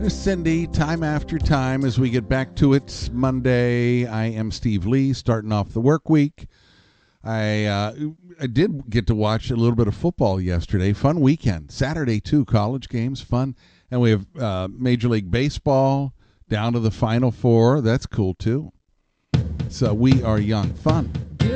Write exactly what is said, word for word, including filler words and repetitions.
Cindy, time after time as we get back to it. Monday, I am Steve Lee, starting off the work week. I uh, I did get to watch a little bit of football yesterday. Fun weekend. Saturday, too. College games, fun. And we have uh, Major League Baseball down to the Final Four. That's cool, too. So we are young. Fun.